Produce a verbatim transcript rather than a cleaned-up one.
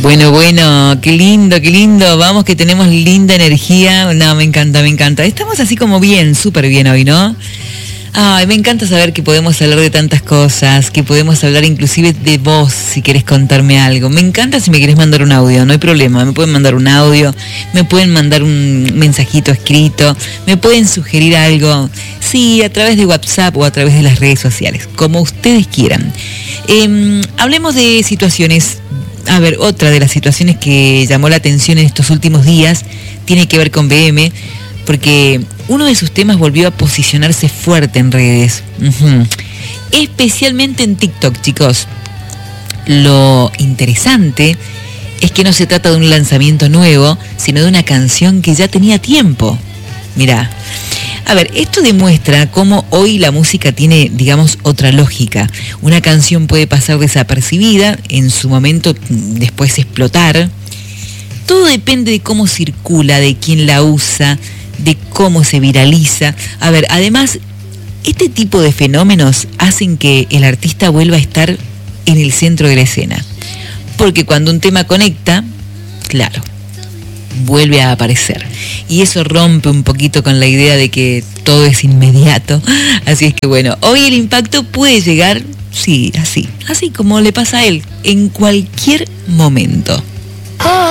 Bueno, bueno, qué lindo, qué lindo. Vamos que tenemos linda energía. No, me encanta, me encanta. Estamos así como bien, súper bien hoy, ¿no? Ay, me encanta saber que podemos hablar de tantas cosas, que podemos hablar inclusive de vos si querés contarme algo. Me encanta si me querés mandar un audio, no hay problema. Me pueden mandar un audio, me pueden mandar un mensajito escrito, me pueden sugerir algo. Sí, a través de WhatsApp o a través de las redes sociales, como ustedes quieran. Eh, hablemos de situaciones. A ver, otra de las situaciones que llamó la atención en estos últimos días tiene que ver con B M, porque uno de sus temas volvió a posicionarse fuerte en redes, uh-huh. especialmente en TikTok, chicos. Lo interesante es que no se trata de un lanzamiento nuevo, sino de una canción que ya tenía tiempo. Mirá, a ver, esto demuestra cómo hoy la música tiene, digamos, otra lógica. Una canción puede pasar desapercibida, en su momento después explotar. Todo depende de cómo circula, de quién la usa, de cómo se viraliza. A ver, además, este tipo de fenómenos hacen que el artista vuelva a estar en el centro de la escena. Porque cuando un tema conecta, claro, vuelve a aparecer. Y eso rompe un poquito con la idea de que todo es inmediato. Así es que bueno, hoy el impacto puede llegar, sí, así, así como le pasa a él, en cualquier momento.